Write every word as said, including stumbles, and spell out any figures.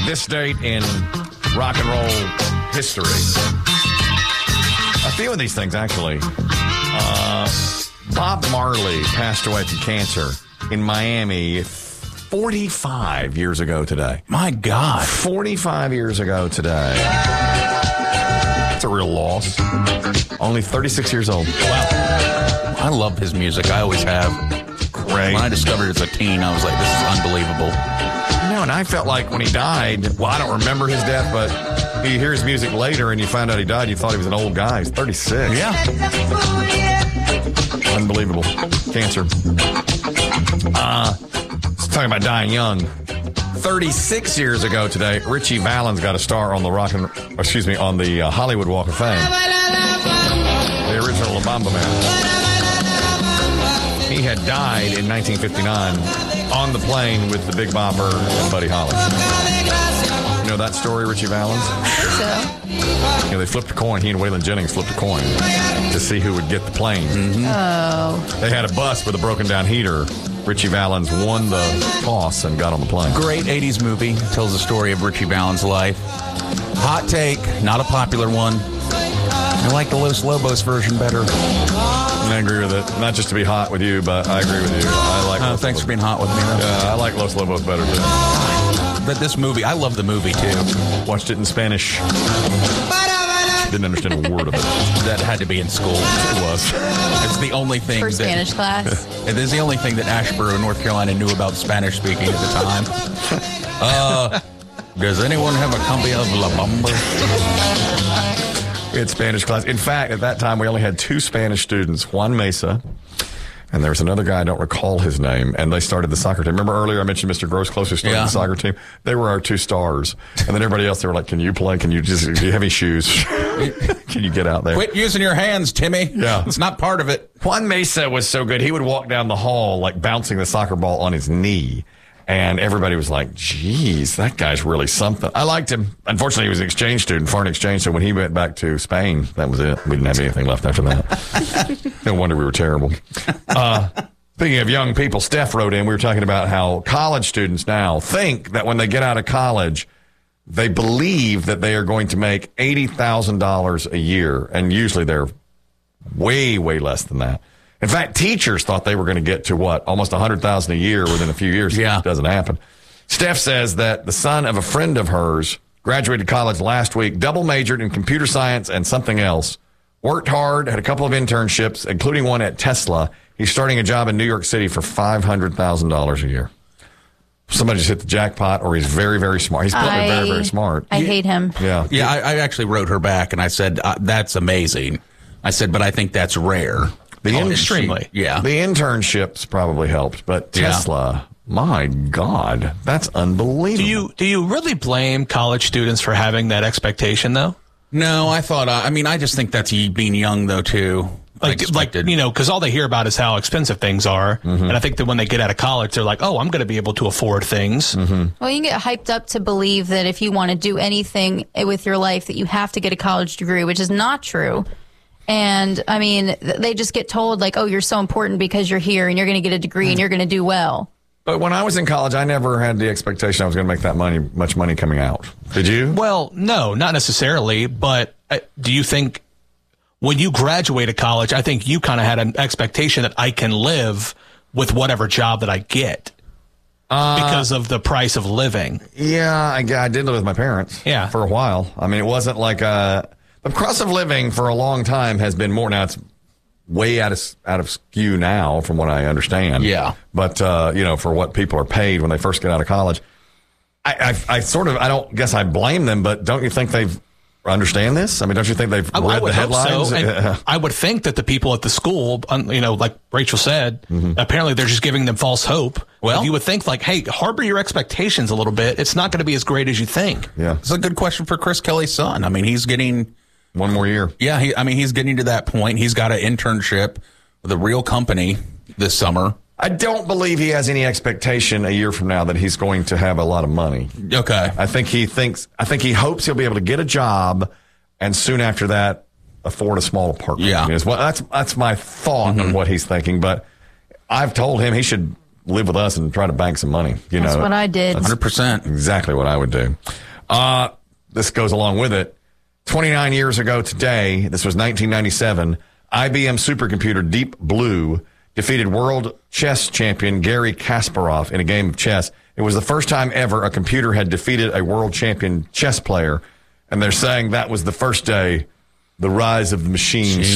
This date in rock and roll history. A few of these things, actually. Uh, Bob Marley passed away from cancer in Miami forty-five years ago today. My God. forty-five years ago today. That's a real loss. Only thirty-six years old. Wow. I love his music. I always have. Great. When I discovered it as a teen, I was like, this is unbelievable. No, and I felt like when he died, well, I don't remember his death, but you hear his music later and you find out he died, you thought he was an old guy. He's thirty-six. Yeah. Unbelievable. Cancer. Uh, let's talk about dying young. thirty-six years ago today, Richie Valens got a star on the rock and, excuse me, on the uh, Hollywood Walk of Fame. The original La Bamba Man. He had died in nineteen fifty-nine on the plane with the Big Bopper and Buddy Holly. You know that story, Richie Valens? So? You know, they flipped a coin. He and Waylon Jennings flipped a coin to see who would get the plane. Mm-hmm. Oh. They had a bus with a broken down heater. Richie Valens won the toss and got on the plane. Great eighties movie. Tells the story of Richie Valens' life. Hot take. Not a popular one. I like the Los Lobos version better. I agree with it. Not just to be hot with you, but I agree with you. I like. Oh, Los thanks Lobos. for being hot with me. Though. Yeah, I like Los Lobos better too. But this movie, I love the movie too. Watched it in Spanish. Didn't understand a word of it. That had to be in school. It was. It's the only thing. For that, Spanish class. It is the only thing that Asheboro, North Carolina, knew about Spanish speaking at the time. uh, does anyone have a copy of La Bamba? We had Spanish class. In fact, at that time, we only had two Spanish students, Juan Mesa, and there was another guy, I don't recall his name, and they started the soccer team. Remember earlier I mentioned Mister Grosclose who started yeah. the soccer team? They were our two stars. And then everybody else, they were like, can you play? Can you just, do you have any shoes? Can you get out there? Quit using your hands, Timmy. Yeah. It's not part of it. Juan Mesa was so good. He would walk down the hall, like bouncing the soccer ball on his knee. And everybody was like, geez, that guy's really something. I liked him. Unfortunately, he was an exchange student, foreign exchange. So when he went back to Spain, that was it. We didn't have anything left after that. No wonder we were terrible. Uh, speaking of young people, Steph wrote in, we were talking about how college students now think that when they get out of college, they believe that they are going to make eighty thousand dollars a year. And usually they're way, way less than that. In fact, teachers thought they were going to get to what? Almost one hundred thousand dollars a year within a few years. Yeah. It doesn't happen. Steph says that the son of a friend of hers graduated college last week, double majored in computer science and something else, worked hard, had a couple of internships, including one at Tesla. He's starting a job in New York City for five hundred thousand dollars a year. Somebody just hit the jackpot, or he's very, very smart. He's probably I, very, very smart. I hate him. Yeah. Yeah, I, I actually wrote her back, and I said, uh, that's amazing. I said, but I think that's rare. The Oh, in- extremely. Yeah. The internships probably helped, but Yeah. Tesla, my God, that's unbelievable. Do you do you really blame college students for having that expectation, though? No, I thought, uh, I mean, I just think that's being young, though, too. I Like, like expected- you know, because all they hear about is how expensive things are, Mm-hmm. and I think that when they get out of college, they're like, "Oh, I'm going to be able to afford things." Mm-hmm. Well, you can get hyped up to believe that if you want to do anything with your life, that you have to get a college degree, which is not true. And, I mean, they just get told, like, oh, you're so important because you're here and you're going to get a degree and you're going to do well. But when I was in college, I never had the expectation I was going to make that money, much money coming out. Did you? Well, no, not necessarily. But uh, do you think when you graduated college, I think you kind of had an expectation that I can live with whatever job that I get Uh, because of the price of living. Yeah, I, I did live with my parents. Yeah. For a while. I mean, it wasn't like a, the cost of living for a long time has been more. Now it's way out of out of skew now, from what I understand. Yeah. But uh, you know, for what people are paid when they first get out of college, I, I, I sort of, I don't guess I blame them, but don't you think they've understand this? I mean, don't you think they've I, read I would the headlines? hope so. And Yeah. I would think that the people at the school, um, you know, like Rachel said, Mm-hmm. apparently they're just giving them false hope. Well- you would think like, hey, harbor your expectations a little bit. It's not going to be as great as you think. Yeah. It's a good question for Chris Kelly's son. I mean, he's getting, One more year. yeah, he, I mean, he's getting to that point. He's got an internship with a real company this summer. I don't believe he has any expectation a year from now that he's going to have a lot of money. Okay. I think he thinks, I think he hopes he'll be able to get a job and soon after that afford a small apartment. Yeah. I mean, it's what- that's, that's my thought on what he's thinking. But I've told him he should live with us and try to bank some money. You That's know, what I did. one hundred percent. Exactly what I would do. Uh, this goes along with it. twenty-nine years ago today, this was nineteen ninety-seven, I B M supercomputer Deep Blue defeated world chess champion Garry Kasparov in a game of chess. It was the first time ever a computer had defeated a world champion chess player, and they're saying that was the first day the rise of the machine